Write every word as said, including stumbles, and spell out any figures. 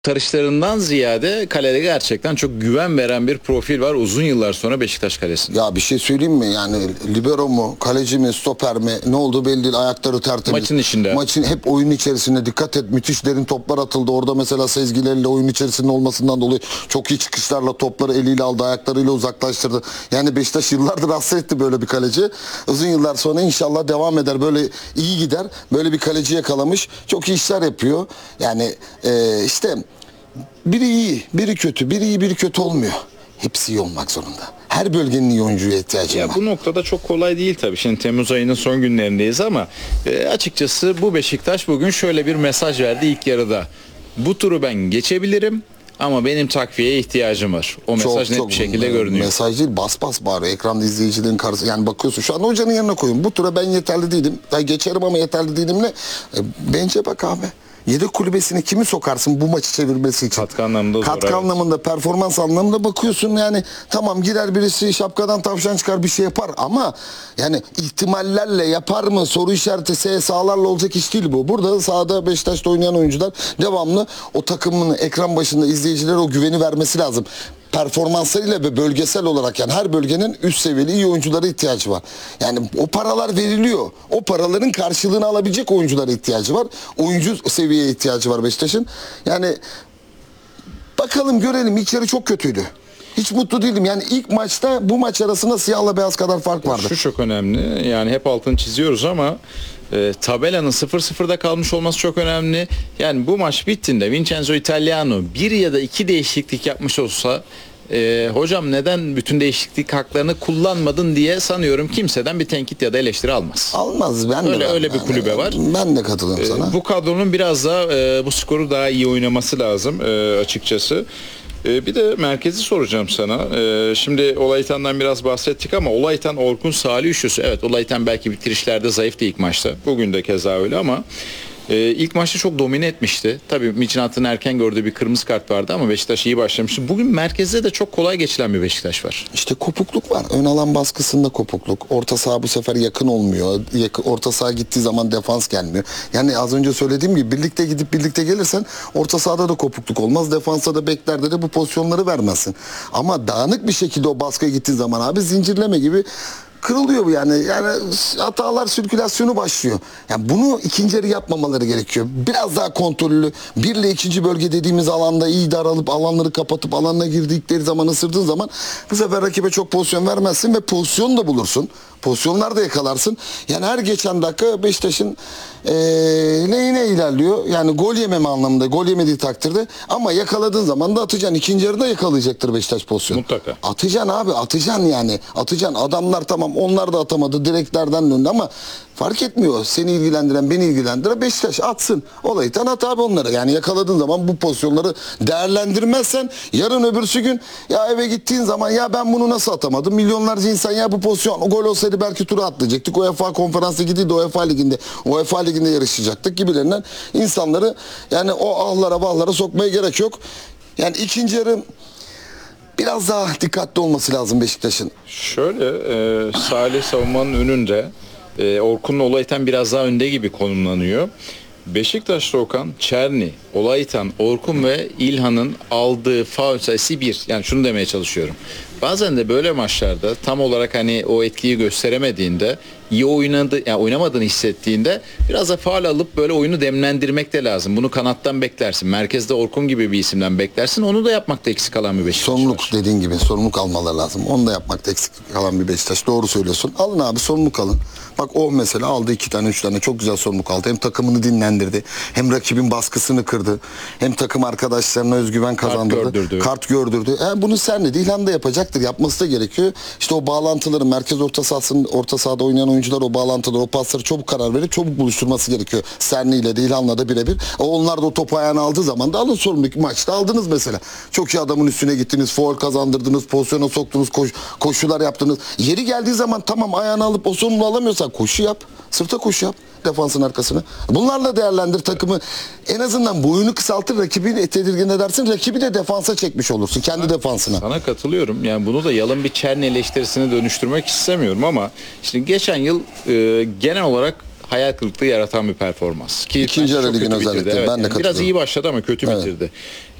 kurtarışlarından ziyade kalede gerçekten çok güven veren bir profil var uzun yıllar sonra Beşiktaş kalesinde. Ya bir şey söyleyeyim mi? Yani libero mu, kaleci mi, stoper mi ne olduğu belli değil. Ayakları tertemiz. Maçın içinde. Maçın hep oyun içerisinde dikkat et. Müthiş derin toplar atıldı. Orada mesela sezgileriyle oyun içerisinde olmasından dolayı çok iyi çıkışlarla topları eliyle aldı. Ayaklarıyla uzaklaştırdı. Yani Beşiktaş yıllardır hasretti böyle bir kaleci. Uzun yıllar sonra inşallah devam eder. Böyle iyi gider. Böyle bir kaleci yakalamış. Çok iyi işler yapıyor. Yani e, işte biri iyi, biri kötü. Biri iyi, biri kötü olmuyor. Hepsi iyi olmak zorunda. Her bölgenin iyi oyuncuya ihtiyacı ya var. Bu noktada çok kolay değil tabii. Şimdi Temmuz ayının son günlerindeyiz ama e, açıkçası bu Beşiktaş bugün şöyle bir mesaj verdi ilk yarıda. Bu turu ben geçebilirim ama benim takviyeye ihtiyacım var. O mesaj net bir şekilde görünüyor. Mesaj değil, bas bas bağırıyor. Ekranda izleyicilerin karşısında. Yani bakıyorsun şu an hocanın yanına koyun. Bu tura ben yeterli değilim. Ya geçerim ama yeterli değilim ne? E, bence bak abi. Yedek kulübesine kimi sokarsın bu maçı çevirmesi için? Katkı anlamında zor. Katkı evet. anlamında, performans anlamında bakıyorsun yani tamam girer birisi şapkadan tavşan çıkar bir şey yapar ama yani ihtimallerle yapar mı soru işareti S sağlarla olacak iş değil bu. Burada sahada Beşiktaş'ta oynayan oyuncular devamlı o takımın ekran başında izleyicilere o güveni vermesi lazım. Performanslarıyla ve bölgesel olarak yani her bölgenin üst seviyeli iyi oyunculara ihtiyacı var. Yani o paralar veriliyor. O paraların karşılığını alabilecek oyunculara ihtiyacı var. Oyuncu seviyeye ihtiyacı var Beşiktaş'ın. Yani bakalım görelim. İlk yarı çok kötüydü. Hiç mutlu değilim. Yani ilk maçta bu maç arasında siyahla beyaz kadar fark vardı. Şu çok önemli. Yani hep altını çiziyoruz ama e, tabelanın sıfır sıfırda kalmış olması çok önemli. Yani bu maç bittiğinde Vincenzo Italiano bir ya da iki değişiklik yapmış olsa e, hocam neden bütün değişiklik haklarını kullanmadın diye sanıyorum kimseden bir tenkit ya da eleştiri almaz. Almaz. Ben öyle de ben, öyle bir kulübe var. Ben de katılıyorum sana. E, bu kadronun biraz daha e, bu skoru daha iyi oynaması lazım e, açıkçası. Ee, bir de merkezi soracağım sana. Ee, şimdi Olaytan'dan biraz bahsettik ama Olaytan, Orkun, Salih üçlüsü. Evet, Olaytan belki bitirişlerde zayıftı ilk maçta. Bugün de keza öyle ama e, ilk maçta çok domine etmişti. Tabii Miçinat'ın erken gördüğü bir kırmızı kart vardı ama Beşiktaş iyi başlamıştı. Bugün merkezde de çok kolay geçilen bir Beşiktaş var. İşte kopukluk var. Ön alan baskısında kopukluk. Orta saha bu sefer yakın olmuyor. Yakın, orta saha gittiği zaman defans gelmiyor. Yani az önce söylediğim gibi birlikte gidip birlikte gelirsen orta sahada da kopukluk olmaz. Defansa da beklerde de bu pozisyonları vermezsin. Ama dağınık bir şekilde o baskıya gittiği zaman abi zincirleme gibi kırılıyor bu yani. Yani hatalar sirkülasyonu başlıyor. Yani bunu ikinci yarı yapmamaları gerekiyor. Biraz daha kontrollü. Bir ile ikinci bölge dediğimiz alanda iyi daralıp alanları kapatıp alanına girdikleri zaman ısırdığın zaman bu sefer rakibe çok pozisyon vermezsin ve pozisyon da bulursun. Pozisyonlar da yakalarsın. Yani her geçen dakika Beşiktaş'ın ee, lehine ilerliyor. Yani gol yememe anlamında. Gol yemediği takdirde. Ama yakaladığın zaman da atacaksın. İkinci yarıda yakalayacaktır Beşiktaş pozisyonu. Mutlaka. Atacaksın abi. Atacaksın yani. Atacaksın. Adamlar tamam onlar da atamadı. Direklerden döndü ama fark etmiyor. Seni ilgilendiren, beni ilgilendiren Beşiktaş atsın. Olaytan at abi onları. Yani yakaladığın zaman bu pozisyonları değerlendirmezsen yarın öbürsü gün ya eve gittiğin zaman ya ben bunu nasıl atamadım? Milyonlarca insan ya bu pozisyon o gol olsaydı belki tura atlayacaktık. UEFA konferans ligi değil de UEFA liginde UEFA liginde yarışacaktık gibilerinden insanları yani o ahlara vahlara sokmaya gerek yok. Yani ikinci yarı biraz daha dikkatli olması lazım Beşiktaş'ın. Şöyle e, Salih savunmanın önünde, e, Orkun'la Olaytan biraz daha önde gibi konumlanıyor. Beşiktaş'ta Okan, Çerni, Olaytan, Orkun ve İlhan'ın aldığı faul sayısı bir. Yani şunu demeye çalışıyorum. Bazen de böyle maçlarda tam olarak hani o etkiyi gösteremediğinde, iyi oynadı, yani oynamadığını hissettiğinde biraz da faul alıp böyle oyunu demlendirmek de lazım. Bunu kanattan beklersin. Merkezde Orkun gibi bir isimden beklersin. Onu da yapmakta eksik kalan bir Beşiktaş Sorumluluk var. dediğin gibi sorumluluk almaları lazım. Onu da yapmakta eksik kalan bir Beşiktaş. Doğru söylüyorsun. Alın abi sorumluluk alın. Bak o mesela aldı iki tane üç tane çok güzel sorumluluk aldı. Hem takımını dinlendirdi. Hem rakibin baskısını kırdı. Hem takım arkadaşlarına özgüven kazandırdı. Kart gördürdü. Kart gördürdü. E, bunu sen de İlhan da yapacaktır. Yapması da gerekiyor. İşte o bağlantıları merkez orta sahasının orta sahada oynayan oyuncular o bağlantıları o pasları çabuk karar verip çabuk buluşturması gerekiyor. Serni ile de İlhan'la da birebir. Onlar da o topu ayağına aldığı zaman da alın sorumluluk. Maçta aldınız mesela. Çok iyi adamın üstüne gittiniz. Faul kazandırdınız. Pozisyona soktunuz. Koş, koşular yaptınız. Yeri geldiği zaman tamam ayağını alıp o sorumluluğu alamıyorsan koşu yap. Sırta koşu yap. Defansın arkasını. Bunlarla değerlendir takımı. En azından boyunu kısaltır, rakibi tedirgin edersin. Rakibi de defansa çekmiş olursun. Kendi defansına. Sana katılıyorum. Yani bunu da yalın bir Çerni eleştirisine dönüştürmek istemiyorum ama işte geçen yıl e, genel olarak hayal kırıklığı yaratan bir performans. Ki İkinci bence yarı çok ligin kötü özellikle, bitirdi. Evet, ben de yani biraz katılıyorum. iyi başladı ama kötü Evet. bitirdi.